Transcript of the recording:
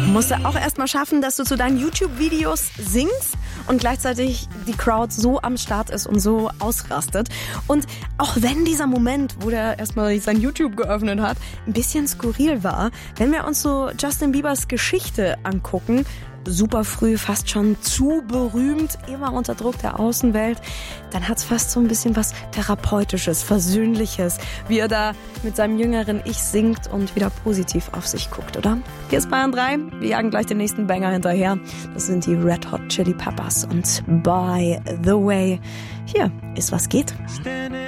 Musst du auch erstmal schaffen, dass du zu deinen YouTube-Videos singst und gleichzeitig die Crowd so am Start ist und so ausrastet. Und auch wenn dieser Moment, wo der erstmal sein YouTube geöffnet hat, ein bisschen skurril war, wenn wir uns so Justin Biebers Geschichte angucken, super früh, fast schon zu berühmt, immer unter Druck der Außenwelt, dann hat's fast so ein bisschen was Therapeutisches, Versöhnliches, wie er da mit seinem jüngeren Ich singt und wieder positiv auf sich guckt, oder? Hier ist Bayern 3, wir jagen gleich den nächsten Banger hinterher. Das sind die Red Hot Chili Peppers und By the Way, hier ist Was geht.